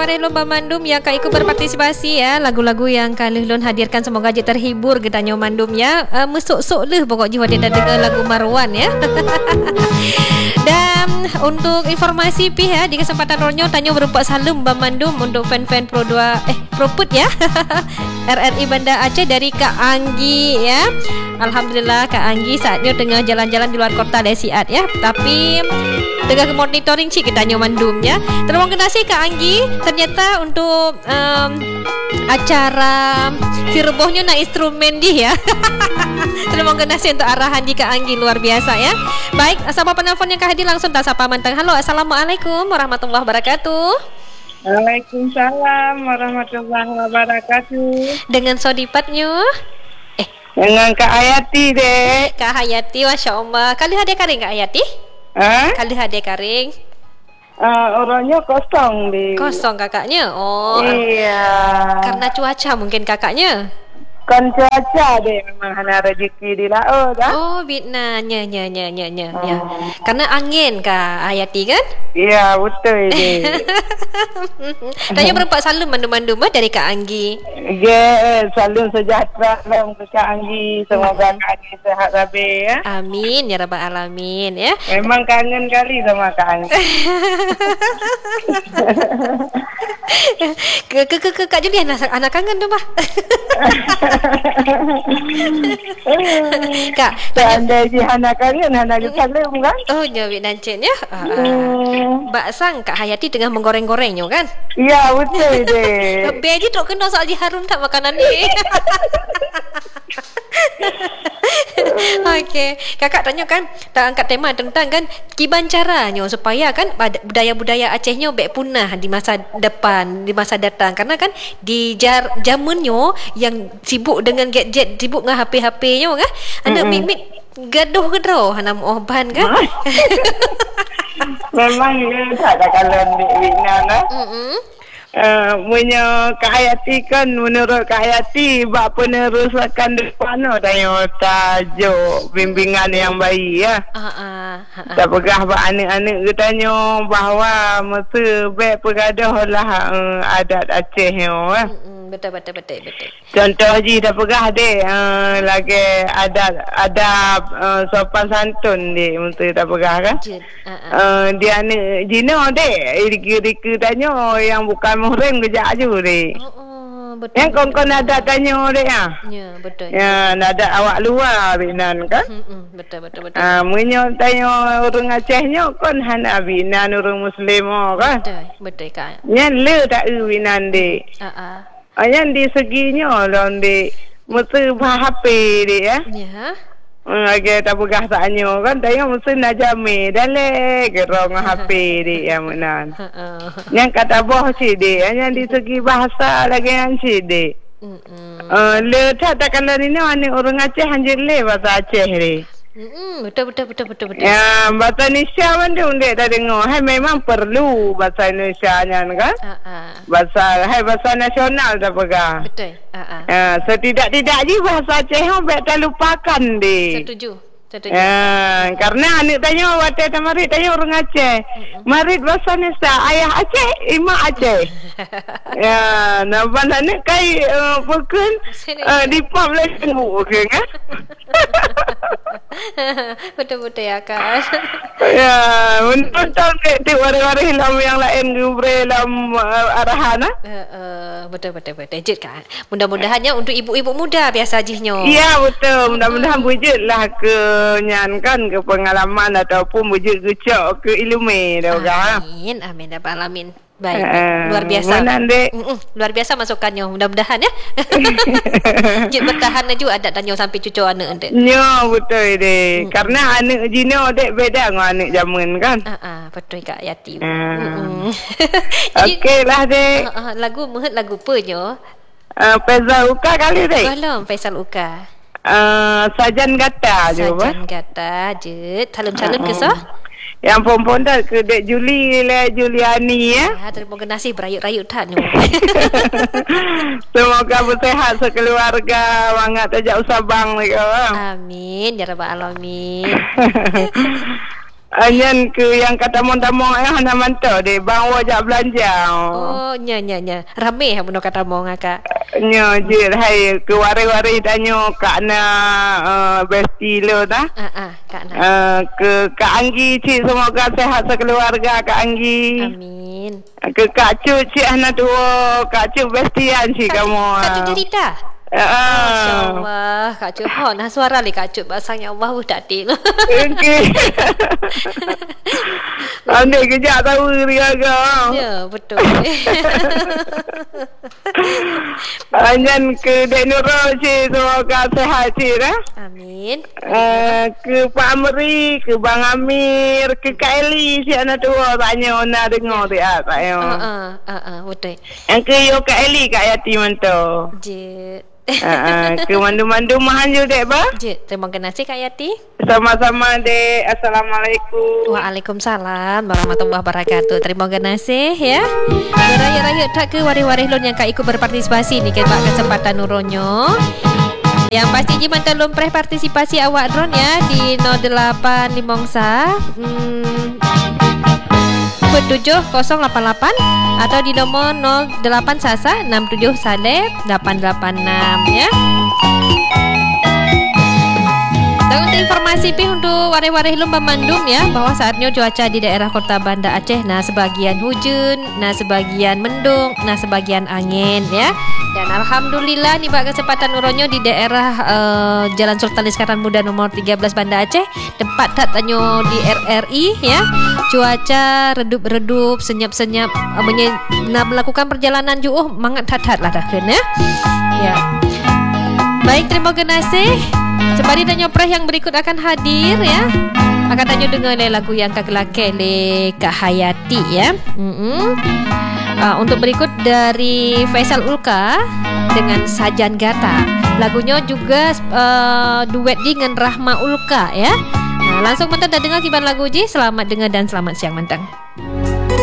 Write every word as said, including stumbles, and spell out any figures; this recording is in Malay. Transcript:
waris lomba mandum yang Kak ikut berpartisipasi ya. Lagu-lagu yang Kak Lun hadirkan semoga je terhibur ke Tanyo Mandum ya. Uh, mesuk-sok leh pokok jiwa dia dah dengar lagu Marwan ya. Dan untuk informasi pi ya, di kesempatan Ronyo Tanyo berupa salam Bamandum untuk fan-fan Pro dua eh Proput ya. R R I Banda Aceh dari Kak Anggi ya. Alhamdulillah Kak Anggi saatnya tengah jalan-jalan di luar kota Desiat ya. Tapi tengah monitoring cik kita Tanyo Mandum ya. Terima kasih Kak Anggi. Ternyata untuk um, acara sirbohnya nak instrumen dia ya. Terima kasih untuk arahan di Kak Anggi, luar biasa ya. Baik, siapa penelpon yang hadir langsung tak sapa mantang. Halo, Assalamualaikum warahmatullahi wabarakatuh. Waalaikumsalam warahmatullahi wabarakatuh. Dengan sodipatnya Eh dengan Kak Hayati dek. Kak Hayati, Masya Allah. Kali hadir karing Kak Hayati? Ha? Kali hadir karing Uh, orangnya kosong di. Kosong kakaknya. Oh iya. Karena cuaca mungkin kakaknya. Kan cuaca deh memang hana rezeki di laut dah. Oh bitna nya nya nya nya nya oh. Ya. Karena angin Kak Hayati kan? Iya betul deh. Tanya berempat salam mandum-mandum dari Kak Anggi. Ya, salam sejahtera dalam Kak Anggi. Semoga Kak Anggi sehat rabi ya. Amin ya rabbal alamin ya. Memang kangen kali sama Kak Anggi. ke ke ke, ke Kak Julian anak, anak kangen tu bah. Kak, anda si Hana kangen, Hana salam kan? Oh, nyawit nancet ya. Hmm. Mbak Sang, Kak Hayati tengah menggoreng-gorengnya kan? Ya, betul deh. Beji tak kena soal harum tak makanan ni. Okey, kakak tanya kan, tak angkat tema tentang kan kiban caranya supaya kan budaya-budaya Acehnya baik punah di masa depan, di masa datang. Karena kan di jar, zamannya yang sibuk dengan gadget, sibuk dengan H P-H P-nya kan, anak mimik gaduh gedro hanam oban kan. Memang dia tak ada kalau di Wina lah. Hmm. Uh, punya Kak Hayati kan menurut Kak Hayati bak penerusakan depan no tanya tajuk bimbingan yang baik ya. Uh, uh, uh, uh. Tak pegah bak anak-anak ke tanya bahawa masa baik pergadah lah uh, adat Aceh yo eh. Uh, betul betul betul betul. Contoh je dah pegah dek uh, lagi adat adab uh, sopan santun dek mesti dah pegah kan. Uh, uh. Uh, dia ni Jino dek riki-riki tanya yang bukan muhrim kejap je dek. Oh, oh, betul. Yang kong-kong ada tanya dek ah. Ya, betul. Ya, ada awak luar binan kan? Hmm, betul betul betul. Ah, uh, munyo tanya orang Acehnya kon hana binan orang Muslim kan? Betul, betul kan. Nyan le tak binan dek. Ha ah. Uh, uh. Ayan di seginya lah di mesti H P dia ya. Ya. Lagi tak pegah tanya kan tanya mesti nak jami dalek gerong H P dia menan. Yang kata boh si dia ayan di segi bahasa lagi yang si dia. Eh le tak tak kalau ni mana orang Aceh anjir le bahasa Aceh ni. Hmm, betul betul betul betul betul. Ya, bahasa Indonesia pun dia undek dah dengar. Hai memang perlu bahasa Indonesia nya kan? Ha ah. Bahasa hai bahasa nasional dah pegang. Betul. Ha ah. Ya, setidak-tidak je bahasa Aceh hang baik terlupakan deh. Setuju. Setuju. Ya, karena anak tanya waktu tamarit tanya orang Aceh. Mm-hmm. Marit bahasa Indonesia ayah Aceh, imak Aceh. Ya, nampak anak kai uh, pekun uh, di publish okey kan? Betul-betul ya Kak. Ya, untuk tu orang-orang hilang yang lain gubre dalam uh, arahan ah. Uh, uh, betul betul betul jet kan. Mudah-mudahannya untuk ibu-ibu muda biasa jihnya. Iya betul. Mudah-mudahan uh. wujudlah ke nyan kan ke pengalaman ataupun wujud gecok ke ilmu dah kan. Amin amin ya alamin. Baik, uh, luar biasa. Mm-mm, luar biasa masukannya. Mudah-mudahan ya. Jit bertahan juga ada tanya sampai cucu anak ente. Ya, betul deh. Mm-mm. Karena anak Jino dek beda dengan anak zaman kan. Ah, uh-uh, betul Kak Yati. Uh. Okeylah dek. Uh, uh, lagu mehet lagu penyo. Uh, Faisal Uka kali dek. Belum Faisal Uka. Uh, Sajan Gata je. Sajan Gata je. Salam-salam uh-uh. Kesah. Yang perempuan dah ke Dek Juli lah Juliani ya. Ya, terima kasih berayut-rayut tak ni. Semoga bersehat sekeluarga, bangat tajak usah bang lagi orang. Amin ya rabbal alamin. Anyan ke yang kata montamong eh hana mantau de bang wajak belanja. Oh, nya nya nya. Rame ha buno kata mong akak. Nya je hai ke wari-wari tanyo kak na uh, besti lo ta. Ah ah, kak na. Uh, ke Kak Anggi cik semoga sehat sekeluarga Kak Anggi. Amin. Ke Kak Cuk cik hana tua Kak Cuk bestian cik kamu. Kak Cuk cerita. Uh, Masya Allah, Kak Cuk. Oh, nah suara li Kak Cuk. Basangnya Allah udah adil. Okey. Anda kejap tahu dia ke? Ya, betul. Anyan ke Dek Nurul cik semoga sehat cik dah. Amin. Uh, ke Pak Amri, ke Bang Amir, ke Kak Eli cik anak tua tanya ona dengar dia tak yo. Ah ah ah ah, betul. Yang ke yo Kak Eli Kak Yati mantau. Je. Uh, ke mandu-mandu mahan je dek ba? Je, terima kasih Kak Yati. Sama-sama dek. Assalamualaikum. Waalaikumsalam warahmatullahi wabarakatuh. Terima kasih ya. Raya-raya tak ke waris-waris lon yang Kak ikut berpartisipasi ni ke bak kesempatan nuronyo. Yang pasti je mantan lompreh partisipasi awak drone ya di nol lapan lima sa hmm, tujuh kosong lapan lapan atau di nomor nol delapan sasa enam tujuh sale delapan delapan enam ya. Dan untuk informasi pi untuk waris-waris lomba mandum ya bahwa saatnya cuaca di daerah Kota Banda Aceh nah sebagian hujan, nah sebagian mendung, nah sebagian angin ya. Dan alhamdulillah nih bak kesempatan uronyo di daerah uh, Jalan Sultan Iskandar Muda nomor tiga belas Banda Aceh tempat tak tanyo di R R I ya. Cuaca redup-redup, senyap-senyap uh, menye- nah, melakukan perjalanan juga oh, mangat hat-hat lah dah kan ya. Ya. Baik, terima kasih. Sembari tanya preh yang berikut akan hadir ya. Akan tanya dengar lagu yang Kak Gelake le Kak Hayati ya. Mm-mm. Uh, untuk berikut dari Faisal Ulka dengan Sajan Gata. Lagunya juga uh, duet dengan Rahma Ulka ya. Nah, langsung mentang dah dengar kibar lagu ji. Selamat dengar dan selamat siang mentang.